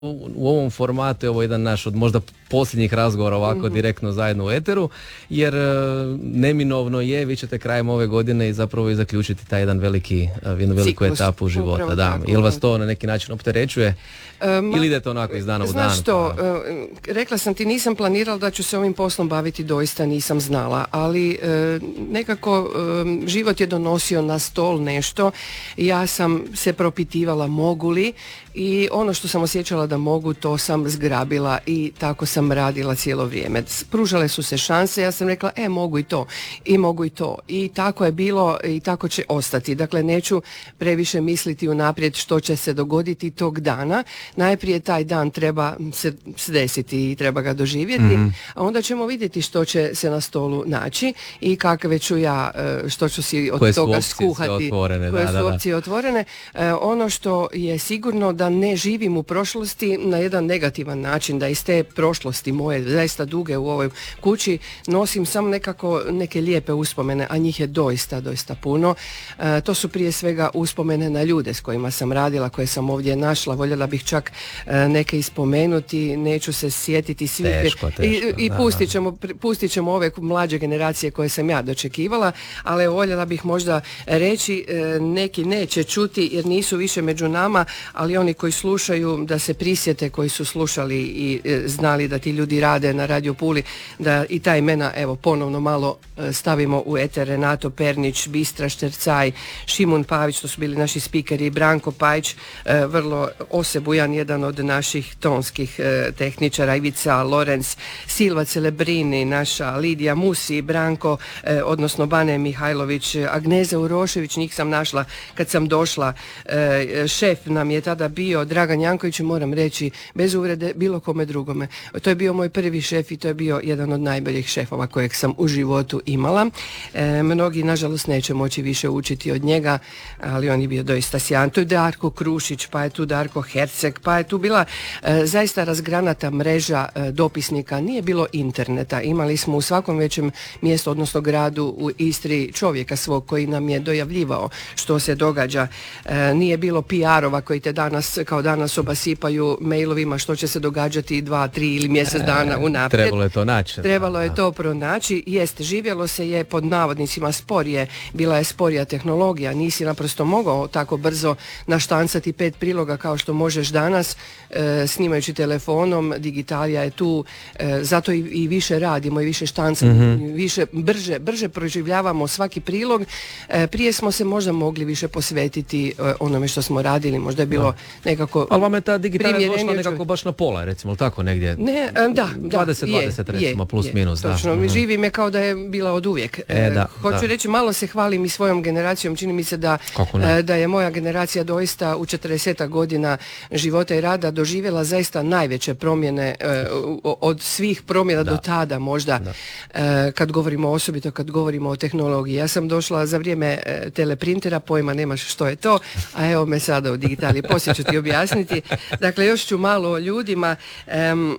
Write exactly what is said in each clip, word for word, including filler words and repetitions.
u, u ovom formatu, ovo je jedan naš od možda posljednjih razgovora ovako mm-hmm. direktno zajedno u eteru, jer neminovno je, vi ćete krajem ove godine i zapravo i zaključiti taj jedan veliki, jednu veliku Ciklus. etapu života. Da. Jel vas to na neki način opterećuje um, ili idete onako iz dana u dan? Znaš što, uh, rekla sam ti, nisam planirala da ću se ovim poslom baviti, doista nisam znala, ali uh, nekako uh, život je donosio na stol nešto, ja sam se propitivala mogu li i ono što sam osjećala da mogu, to sam zgrabila i tako sam radila cijelo vrijeme. Pružale su se šanse, ja sam rekla, e, mogu i to, i mogu i to. I tako je bilo i tako će ostati. Dakle, neću previše misliti unaprijed što će se dogoditi tog dana. Najprije taj dan treba se desiti i treba ga doživjeti, mm-hmm. a onda ćemo vidjeti što će se na stolu naći i kakve ću ja, što ću si od koje toga skuhati. Otvorene, koje da, su da, opcije da. otvorene. E, ono što je sigurno da ne živim u prošlosti na jedan negativan način, da iz te prošlosti moje zaista duge u ovoj kući nosim samo nekako neke lijepe uspomene, a njih je doista, doista puno. E, to su prije svega uspomene na ljude s kojima sam radila, koje sam ovdje našla, voljela bih čak e, neke ispomenuti, neću se sjetiti svih. Teško, teško, I, i da, pustit, ćemo, pustit ćemo ove mlađe generacije koje sam ja dočekivala, ali voljela bih možda reći, e, neki neće čuti jer nisu više među nama, ali oni koji slušaju da se prisjete, koji su slušali i e, znali da ti ljudi rade na Radio Puli, da i ta imena evo ponovno malo e, stavimo u eter. Renato Pernić, Bistra Štercaj, Šimun Pavić, to su bili naši spikeri, Branko Pajić, e, vrlo osebujan, jedan od naših tonskih e, tehničara, Ivica Lorenz, Silva Celebrini, naša Lidija Musi, Branko, e, odnosno Bane Mihajlović, Agneza Urošević, njih sam našla kad sam došla, e, šef nam je tada bio Dragan Janković, moram reći, bez uvrede bilo kome drugome. To je bio moj prvi šef i to je bio jedan od najboljih šefova kojeg sam u životu imala. E, mnogi, nažalost, neće moći više učiti od njega, ali on je bio doista sjajan. Tu je Darko Krušić, pa je tu Darko Herceg, pa je tu bila e, zaista razgranata mreža e, dopisnika. Nije bilo interneta. Imali smo u svakom većem mjestu, odnosno gradu u Istri, čovjeka svog koji nam je dojavljivao što se događa. E, nije bilo P R-ova koji te danas, kao danas obasipaju mailovima što će se događati dva, tri ili mjesec dana unaprijed. Trebalo je to naći. Trebalo je to pronaći. Jest, živjelo se je pod navodnicima sporije, bila je sporija tehnologija, nisi naprosto mogao tako brzo naštancati pet priloga kao što možeš danas, e, snimajući telefonom, digitalija je tu, e, zato i, i više radimo i više štancamo, mm-hmm. više, brže, brže proživljavamo svaki prilog. E, prije smo se možda mogli više posvetiti e, onome što smo radili, možda je bilo da. nekako... Ali vam je ta digitalija došla nekako baš na pola, recimo, tako negdje? Ne, da, da, dvadeset dvadeset recimo, je, plus je, minus. Točno, da. živi me kao da je bila od uvijek. E, da, Hoću da. reći, malo se hvalim i svojom generacijom, čini mi se da, da je moja generacija doista u četrdeset godina života i rada doživjela zaista najveće promjene uh, od svih promjena da. do tada možda, uh, kad govorimo osobito, kad govorimo o tehnologiji. Ja sam došla za vrijeme uh, teleprintera, pojma nemaš što je to, a evo me sada u digitaliji, poslije ću ti objasniti. Dakle, još ću malo o ljudima. Um,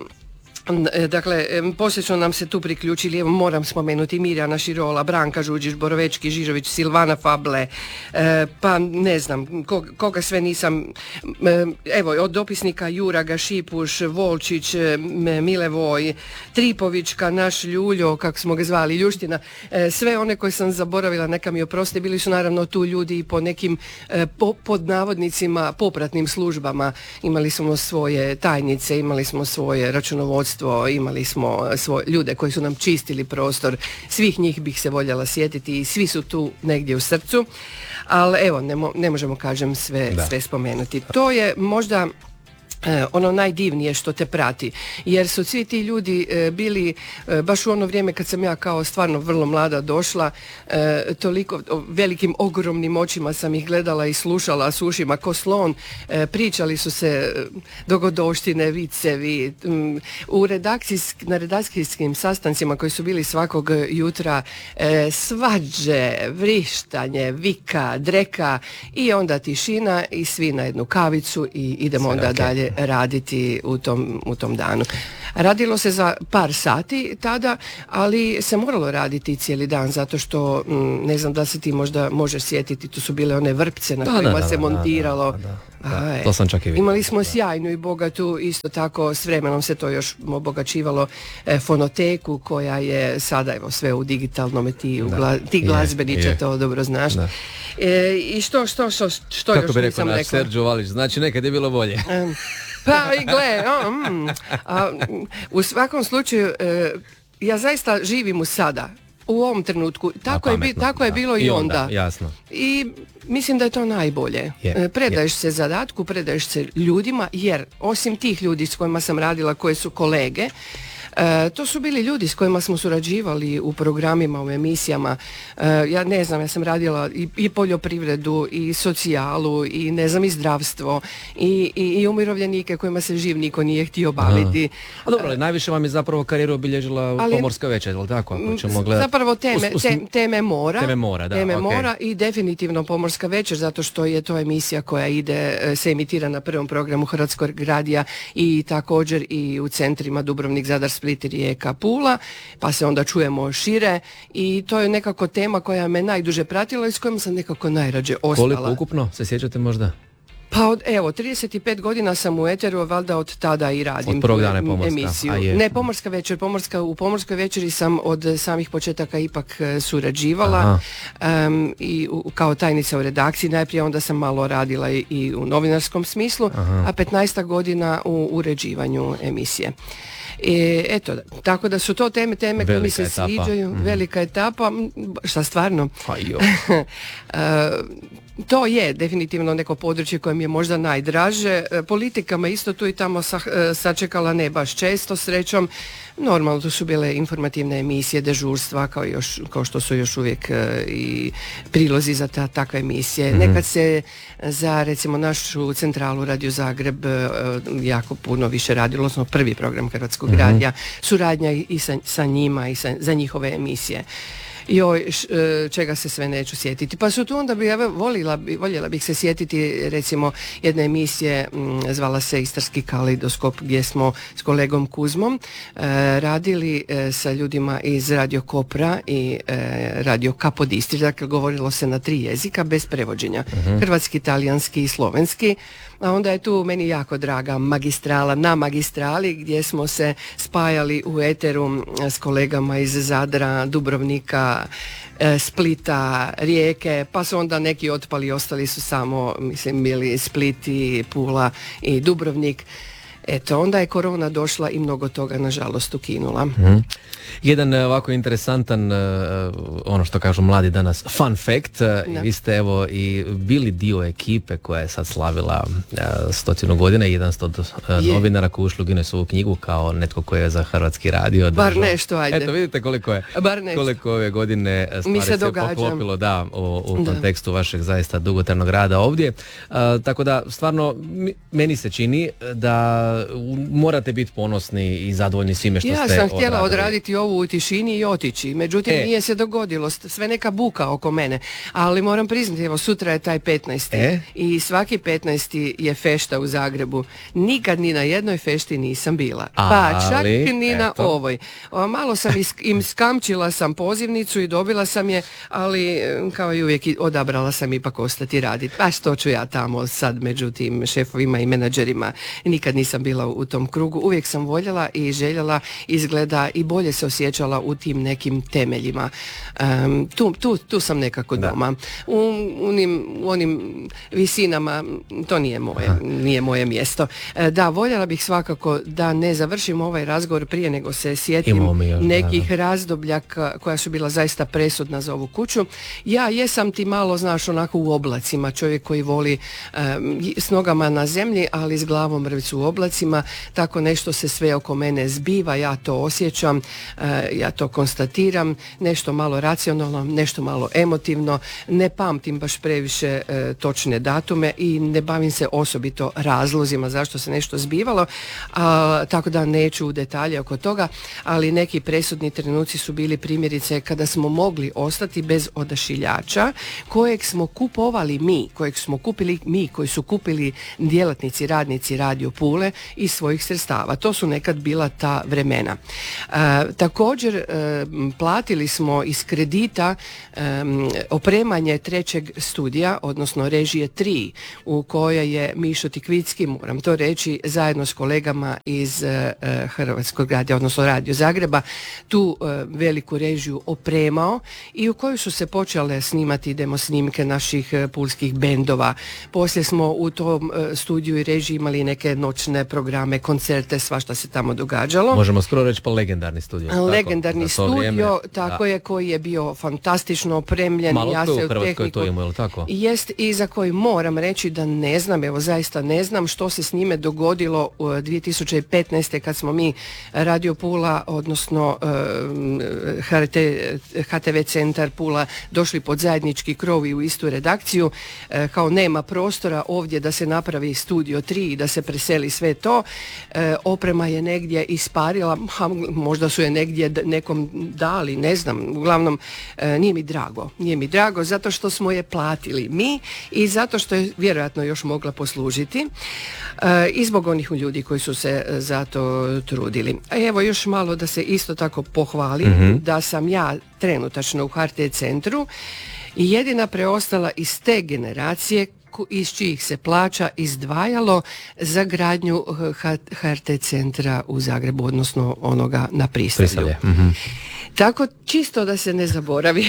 Dakle, posljedno nam se tu priključili, evo moram spomenuti Mirjana Širola, Branka Žuđić, Borovečki, Žižović, Silvana Fable, e, pa ne znam, ko, koga sve nisam, e, evo od dopisnika Juraga, Šipuš, Volčić, Milevoj, Tripovićka, naš Ljuljo, kako smo ga zvali, Ljuština, e, sve one koje sam zaboravila, neka mi oproste, bili su naravno tu ljudi i po nekim e, po, pod navodnicima popratnim službama, imali smo svoje tajnice, imali smo svoje računovodstvo, imali smo svoje ljude koji su nam čistili prostor, svih njih bih se voljela sjetiti i svi su tu negdje u srcu, ali evo ne, mo- ne možemo kažem sve, sve spomenuti. To je možda E, ono najdivnije što te prati, jer su svi ti ljudi e, bili e, baš u ono vrijeme kad sam ja kao stvarno vrlo mlada došla, e, toliko o, velikim ogromnim očima sam ih gledala i slušala s ušima ko slon, e, pričali su se e, dogodoštine, vicevi, m, u redakcijsk, na redakcijskim sastancima koji su bili svakog jutra, e, svađe, vrištanje, vika, dreka i onda tišina i svi na jednu kavicu i idemo Sve onda okay. dalje raditi u tom, u tom danu. Radilo se za par sati tada, ali se moralo raditi cijeli dan zato što, m, ne znam da se ti možda možeš sjetiti, tu su bile one vrpce na da, kojima da, da, se montiralo. Da, da, da. da, to sam čak i vidio. Imali smo sjajnu i bogatu, isto tako s vremenom se to još obogaćivalo, e, fonoteku koja je sada evo sve u digitalnom, ti, gla, ti glazbeniče to dobro znaš. E, I što, što, što, što Kako još bi rekao nisam naš rekla? Serđo Valić, znači nekad je bilo bolje. Um, pa i gle, a, mm, a, u svakom slučaju e, ja zaista živim u sada. U ovom trenutku. Tako, je, bi, tako je bilo i, i onda. onda. Jasno. I mislim da je to najbolje. Je, predaješ je. se zadatku, predaješ se ljudima, jer osim tih ljudi s kojima sam radila, koje su kolege, E, to su bili ljudi s kojima smo surađivali u programima, u emisijama. E, ja ne znam, ja sam radila i, i poljoprivredu, i socijalu, i ne znam, i zdravstvo, i, i, i umirovljenike kojima se živ niko nije htio baviti. A dobro, ali najviše vam je zapravo karijeru obilježila ali, Pomorska večer, je li tako? Ako ćemo gledati. Zapravo teme, us, us, te, teme mora. Teme mora, da. Teme okay. mora i definitivno Pomorska večer, zato što je to emisija koja ide, se emitira na prvom programu Hrvatskog radija i također i u centrima Dubrovnik, Zadar, Split, Rijeka, Pula, pa se onda čujemo šire i to je nekako tema koja me najduže pratila i s kojom sam nekako najrađe ostala. Koliko ukupno, se sjećate možda? Pa od, evo, trideset pet godina sam u eteru, valjda od tada i radim od prvog dana je Pomorska, emisiju. Ne, Pomorska večer, Pomorska, u Pomorskoj večeri sam od samih početaka ipak surađivala um, i u, kao tajnica u redakciji najprije, onda sam malo radila i, i u novinarskom smislu, Aha. a petnaest godina u uređivanju emisije. I eto, tako da su to teme, teme koje mi se etapa. sviđaju, mm. velika etapa, šta stvarno? uh, to je definitivno neko područje koje mi je možda najdraže. Politika me isto tu i tamo sa, sačekala, ne baš često, srećom. Normalno, tu su bile informativne emisije, dežurstva, kao, još, kao što su još uvijek uh, i prilozi za ta, takve emisije. Mm. Nekad se za, recimo, našu centralu Radio Zagreb uh, jako puno više radilo, odnosno prvi program Hrvatskog mm-hmm. radija, suradnja i sa, sa njima i sa, za njihove emisije. Joj, š, čega se sve neću sjetiti. Pa su tu onda bi, ja voljela, voljela bih se sjetiti recimo jedne emisije, m, zvala se Istarski kaleidoskop, gdje smo s kolegom Kuzmom e, radili e, sa ljudima iz Radio Kopra i e, Radio Kapodistri, dakle govorilo se na tri jezika bez prevođenja, uh-huh. hrvatski, talijanski i slovenski. A onda je tu meni jako draga magistrala na magistrali, gdje smo se spajali u eteru s kolegama iz Zadra, Dubrovnika, Splita, Rijeke, pa su onda neki otpali, ostali su samo, mislim, bili Split i Pula i Dubrovnik. Eto, onda je korona došla i mnogo toga, nažalost, ukinula. Mm. Jedan ovako interesantan, ono što kažu mladi danas, fun fact, da. Vi ste evo i bili dio ekipe koja je sad slavila stotinu godina i jedan od je. novinara koji ušli u Guinnessovu knjigu kao netko koji je za Hrvatski radio. Bar držao. Nešto, ajde. Eto, vidite koliko je, koliko ove godine stvari se, se poklopilo da, u, u kontekstu da. vašeg zaista dugotrajnog rada ovdje. A, tako da, stvarno, meni se čini da morate biti ponosni i zadovoljni svime što ja ste odradili. Ja sam htjela odradili. odraditi ovu u tišini i otići, međutim e. nije se dogodilo, sve neka buka oko mene, ali moram priznati, evo sutra je taj petnaesti E? i svaki petnaesti je fešta u Zagrebu. Nikad ni na jednoj fešti nisam bila, pa ali, čak ni na eto. ovoj. O, malo sam is, im skamčila sam pozivnicu i dobila sam je, ali kao i uvijek odabrala sam ipak ostati raditi. Pa što ću ja tamo sad među tim šefovima i menadžerima, nikad nisam bila u tom krugu, uvijek sam voljela i željela izgleda i bolje se osjećala u tim nekim temeljima. Um, tu, tu, tu sam nekako da. doma. U, unim, u onim visinama to nije moje, Aha. nije moje mjesto. E, da, voljela bih svakako da ne završim ovaj razgovor prije nego se sjetim još, nekih da, da. razdoblja koja su bila zaista presudna za ovu kuću. Ja jesam ti malo, znaš, onako u oblacima, čovjek koji voli um, s nogama na zemlji, ali s glavom mrvicu u oblacima, tako nešto se sve oko mene zbiva, ja to osjećam, uh, ja to konstatiram, nešto malo racionalno, nešto malo emotivno, ne pamtim baš previše uh, točne datume i ne bavim se osobito razlozima zašto se nešto zbivalo, uh, tako da neću u detalje oko toga, ali neki presudni trenuci su bili primjerice kada smo mogli ostati bez odašiljača kojeg smo kupovali mi, kojeg smo kupili mi, koji su kupili djelatnici, radnici Radio Pule, iz svojih sredstava. To su nekad bila ta vremena. E, također e, platili smo iz kredita e, opremanje trećeg studija, odnosno režije tri, u kojoj je Mišo Tikvicki, moram to reći, zajedno s kolegama iz e, Hrvatskog radija, odnosno Radio Zagreba, tu e, veliku režiju opremao i u kojoj su se počele snimati demo snimke naših e, pulskih bendova. Poslije smo u tom e, studiju i režiji imali neke noćne programe, koncerte, svašta se tamo događalo. Možemo skoro reći pa legendarni studio. Legendarni tako, studio, vrijeme, tako da. je, koji je bio fantastično opremljen. Malo ja tu se u Hrvatskoj tehniku, to imamo, je li tako? Jest, i za koji moram reći da ne znam, evo zaista ne znam što se s njime dogodilo u dvije tisuće petnaeste kad smo mi Radio Pula, odnosno H T V centar Pula došli pod zajednički krov i u istu redakciju, kao nema prostora ovdje da se napravi studio tri i da se preseli sve to. Oprema je negdje isparila, možda su je negdje nekom dali, ne znam, uglavnom nije mi drago. Nije mi drago zato što smo je platili mi i zato što je vjerojatno još mogla poslužiti i zbog onih ljudi koji su se za to trudili. A evo još malo da se isto tako pohvalim, mm-hmm. da sam ja trenutačno u H R T centru i jedina preostala iz te generacije iz čijih se plaća izdvajalo za gradnju H R T centra u Zagrebu, odnosno onoga na Pristavlju. Mm-hmm. Tako, čisto da se ne zaboravi.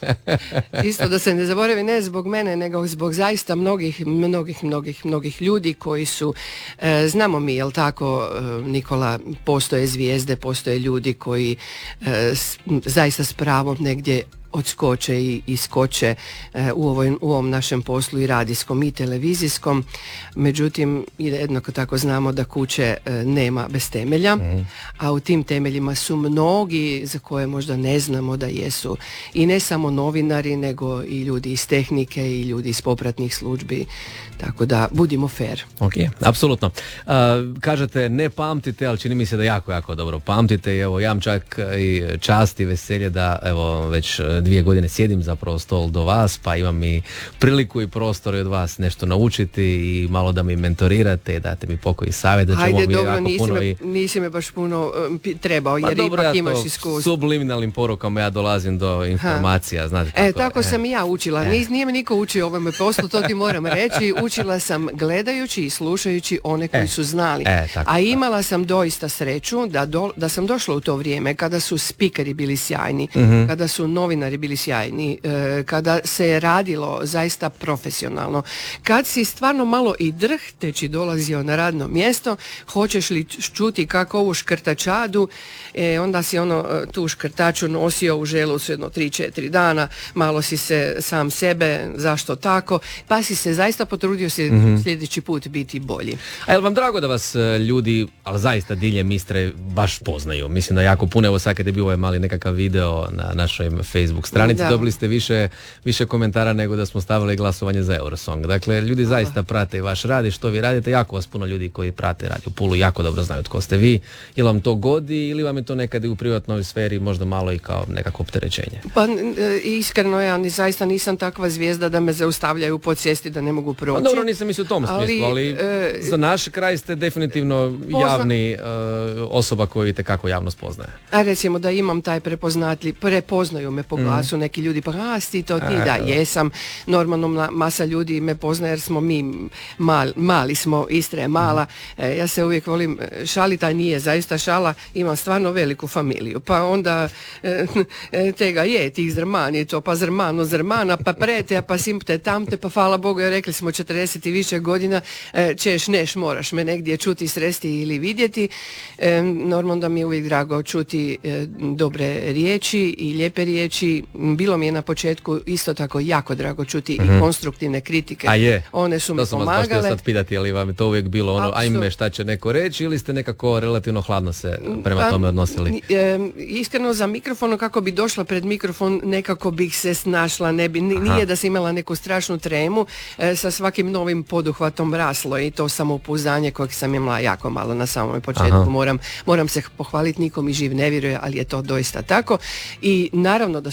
Čisto da se ne zaboravi, ne zbog mene, nego zbog zaista mnogih, mnogih, mnogih, mnogih ljudi koji su, e, znamo mi, jel tako, e, Nikola, postoje zvijezde, postoje ljudi koji e, s, zaista s pravom negdje odskoče i iskoče e, u, ovoj, u ovom našem poslu i radijskom i televizijskom. Međutim, jednako tako znamo da kuće e, nema bez temelja, mm. a u tim temeljima su mnogi za koje možda ne znamo da jesu. I ne samo novinari, nego i ljudi iz tehnike i ljudi iz popratnih službi. Tako da, budimo fair. Ok, apsolutno. Uh, kažete, ne pamtite, ali čini mi se da jako, jako dobro pamtite. I evo, ja imam čak i čast i veselje da, evo, već dvije godine sjedim zapravo stol do vas, pa imam i priliku i prostor od vas nešto naučiti i malo da mi mentorirate, date mi pokoji savjet. Da Hajde, mi dobro, jako nisi, puno me, i... nisi me baš puno um, trebao, jer pa, dobro, ipak ja imaš iskustvo. Subliminalnim porukama ja dolazim do informacija, ha. Znate kako E, tako je. sam i ja učila. E. Nije me niko učio ovome poslu, to ti moram reći. Učila sam gledajući i slušajući one koji e. su znali. E, tako, A imala sam doista sreću da, do, da sam došla u to vrijeme kada su spikeri bili sjajni, mm-hmm. kada su novinari bili sjajni, e, kada se je radilo zaista profesionalno. Kad si stvarno malo i drhteći dolazio na radno mjesto, hoćeš li čuti kako ovu škrtačadu, e, onda si ono tu škrtaču nosio u želucu jedno tri četiri dana, malo si se sam sebe, zašto tako, pa si se zaista potrudio si mm-hmm. sljedeći put biti bolji. A je li vam drago da vas ljudi, ali zaista diljem Istre, baš poznaju? Mislim da jako puno, evo sad kad je bio ovaj mali nekakav video na našoj Facebook stranici, da. Dobili ste više, više komentara nego da smo stavili glasovanje za Eurosong. Dakle, ljudi zaista Aha. prate i vaš rad i što vi radite, jako vas puno ljudi koji prate Radio Pulu jako dobro znaju tko ste vi. Ili vam to godi ili vam je to nekad i u privatnoj sferi možda malo i kao nekako opterećenje? Pa iskreno, ja ni zaista nisam takva zvijezda da me zaustavljaju po cesti da ne mogu proći. Pa dobro, nisam mislio u tom smislu, ali e, za naš kraj ste definitivno pozna... javni uh, osoba koju itekako javnost poznaje. A recimo da imam taj prepoznatli, prepoznaju me po glasu mm. neki ljudi, pa a si to ti, a, da, jesam. Normalno masa ljudi me poznaje jer smo mi mal, mali smo, Istra je mala. Mm. E, ja se uvijek volim šaliti, a nije zaista šala, imam stvarno veliku familiju. Pa onda e, tega je, tih zrmani, to pa zrmano zrmana, pa prete, pa simpte tamte, pa hvala Bogu, jer rekli smo četrdeset i više godina, e, češ neš, moraš me negdje čuti, sresti ili vidjeti. E, normalno da mi je uvijek drago čuti e, dobre riječi i lijepe riječi. Bilo mi je na početku isto tako jako drago čuti mm-hmm. i konstruktivne kritike. A je, one su to mi sam pomagale. vas baš htio sad pitati, ali vam je to uvijek bilo ono, Absolut. ajme šta će neko reći, ili ste nekako relativno hladno se prema pa, tome odnosili? E, iskreno za mikrofonom, kako bi došla pred mikrofon, nekako bih se snašla, ne bi, nije da sam imala neku strašnu tremu, e, sa svakim novim poduhvatom raslo i to samopouzdanje kojeg sam imala jako malo na samom početku. Moram, moram se pohvaliti, nikom i živ ne vjeruje, ali je to doista tako. I naravno da su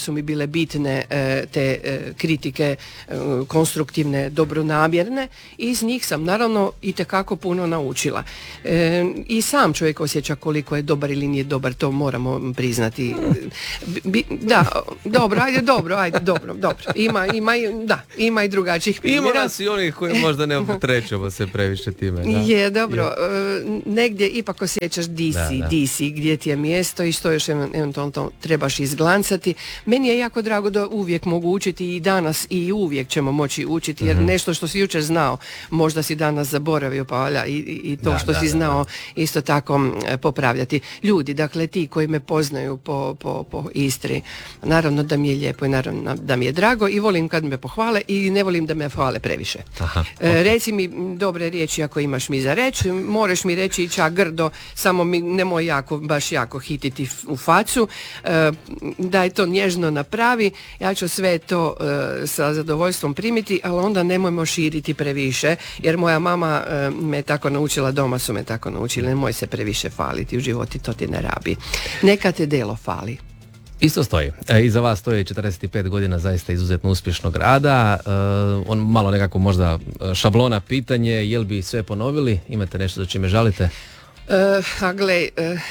su mi bile bitne e, te e, kritike e, konstruktivne, dobronamjerne i iz njih sam naravno itekako puno naučila. E, I sam čovjek osjeća koliko je dobar ili nije dobar, to moramo priznati. Bi, da, dobro, ajde, dobro, ajde, dobro, dobro. Ima, ima, da, ima i drugačijih primjera. Ima nas i onih koji možda ne optrećemo se previše time. Da? Je, dobro, je. Negdje ipak osjećaš di si, da, da. di si, gdje ti je mjesto i što još eventualno trebaš izglancati. Meni je jako drago da uvijek mogu učiti i danas i uvijek ćemo moći učiti, jer mm-hmm. nešto što si jučer znao, možda si danas zaboravio, pa valja i, i to da, što da, si znao da, da. isto tako popravljati. Ljudi, dakle ti koji me poznaju po, po, po Istri, naravno da mi je lijepo i naravno da mi je drago i volim kad me pohvale i ne volim da me hvale previše. Aha, okay. e, reci mi dobre riječi ako imaš mi za reći, moraš mi reći čak grdo, samo mi nemoj jako, baš jako hititi u facu, e, daj to nježno napravi, ja ću sve to e, sa zadovoljstvom primiti, ali onda nemojmo širiti previše, jer moja mama e, me tako naučila, doma su me tako naučili, nemoj se previše faliti u životi, to ti ne rabi. Neka te delo fali. Isto stoji. E, iza vas stoji četrdeset pet godina zaista izuzetno uspješnog rada. E, on malo nekako možda šablona pitanje, jel bi sve ponovili? Imate nešto za čime žalite? Uh, a gle, uh,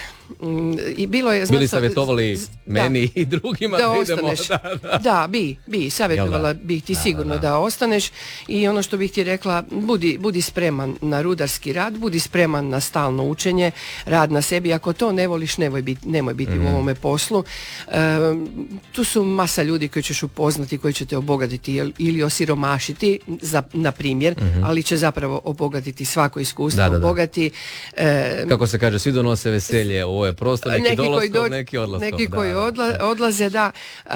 i bilo je... Bili savjetovali z, meni da, i drugima da, da ostaneš. Idemo, da, da. da, bi, bi, savjetovala da? bih ti da, sigurno da, da. da ostaneš i ono što bih ti rekla, budi, budi spreman na rudarski rad, budi spreman na stalno učenje, rad na sebi, ako to ne voliš, nemoj biti, nemoj biti mm. u ovome poslu. Uh, tu su masa ljudi koji ćeš upoznati, koji će te obogatiti ili osiromašiti, za, na primjer, mm-hmm. ali će zapravo obogatiti svako iskustvo, da, da, da. obogati. Uh, Kako se kaže, svi donose veselje u ovaj prostor, neki, neki dolaskom, neki odlaskom. Neki koji da, odla, da. odlaze, da. Uh,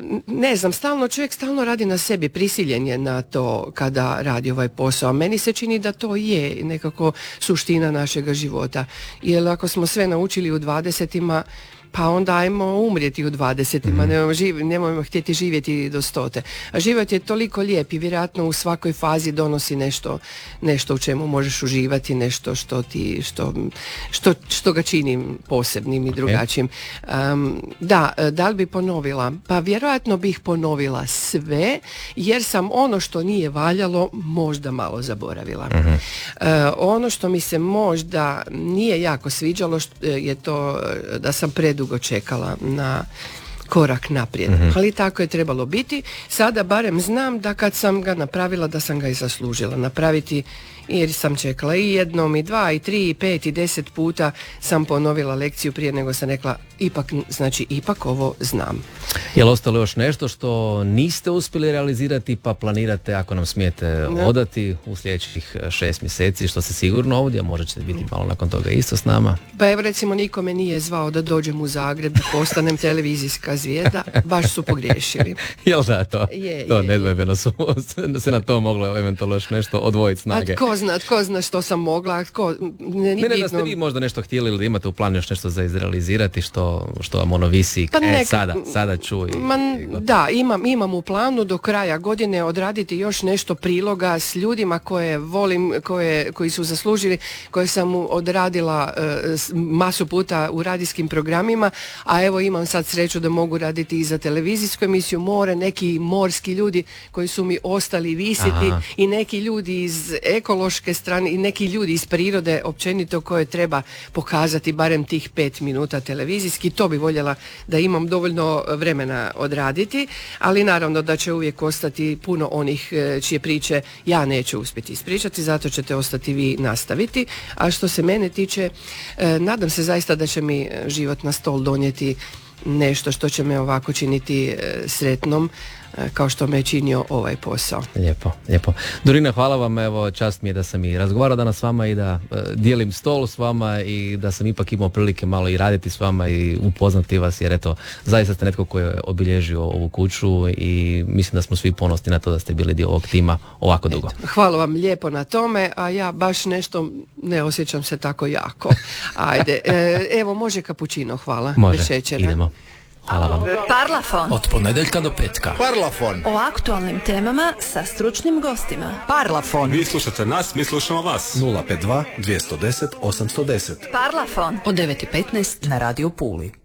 ne znam, stalno čovjek stalno radi na sebi, prisiljen je na to kada radi ovaj posao. A meni se čini da to je nekako suština našega života. Jer ako smo sve naučili u dvadesetima, pa onda ajmo umrijeti u dvadesetima, mm-hmm. nemojmo, živ, nemojmo htjeti živjeti do stote. A život je toliko lijep i vjerojatno u svakoj fazi donosi nešto, nešto u čemu možeš uživati, nešto što ti, što, što, što ga čini posebnim i drugačijim. Um, da, da li bi ponovila? Pa vjerojatno bih ponovila sve, jer sam ono što nije valjalo možda malo zaboravila. Mm-hmm. Uh, ono što mi se možda nije jako sviđalo što, je to da sam predugo čekala na korak naprijed. Mm-hmm. Ali tako je trebalo biti. Sada barem znam da kad sam ga napravila, da sam ga i zaslužila napraviti, jer sam čekala i jednom, i dva, i tri, i pet, i deset puta sam ponovila lekciju prije nego sam rekla ipak, znači ipak ovo znam. Je li ostalo još nešto što niste uspjeli realizirati pa planirate, ako nam smijete, ne. odati u sljedećih šest mjeseci, što se sigurno ovdje, a možda ćete biti malo nakon toga isto s nama? Pa evo recimo niko me nije zvao da dođem u Zagreb i postanem televizijska zvijezda, baš su pogriješili. Jel da, to? Je, to nedvojbeno su se na to moglo eventualno još nešto odvojiti snage. A tko zna, tko zna što sam mogla, tko... Ne, ne, ne da ste vi možda nešto htjeli ili da imate u planu još nešto za izrealizirati što, što vam ono visi, pa e, sada, sada ču i, man, i da, imam, imam u planu do kraja godine odraditi još nešto priloga s ljudima koje volim, koje, koji su zaslužili, koje sam odradila uh, masu puta u radijskim programima, a evo imam sad sreću da mogu raditi i za televizijsku emisiju More, neki morski ljudi koji su mi ostali visiti. Aha. I neki ljudi iz ekološke strane i neki ljudi iz prirode općenito koje treba pokazati barem tih pet minuta televizijski. To bi voljela da imam dovoljno vremena odraditi, ali naravno da će uvijek ostati puno onih čije priče ja neću uspjeti ispričati, zato ćete ostati vi nastaviti. A što se mene tiče, nadam se zaista da će mi život na stol donijeti nešto što će me ovako činiti sretnom, kao što me je činio ovaj posao. Lijepo, lijepo. Dorina, hvala vam, evo, čast mi je da sam i razgovarao danas s vama i da uh, dijelim stol s vama i da sam ipak imao prilike malo i raditi s vama i upoznati vas, jer eto, zaista ste netko koji je obilježio ovu kuću i mislim da smo svi ponosni na to da ste bili dio ovog tima ovako dugo. Eto, hvala vam lijepo na tome, a ja baš nešto ne osjećam se tako jako. Ajde, e, evo, može kapućino, hvala. Može, idemo. Hvala vam. Parlafon. Od ponedjeljka do petka. Parlafon. O aktualnim temama sa stručnim gostima. Parlafon. Vi slušate nas, mi slušamo vas. nula pet dva, dvjesto deset, osamsto deset. Parlafon. Od devet i petnaest na Radio Puli.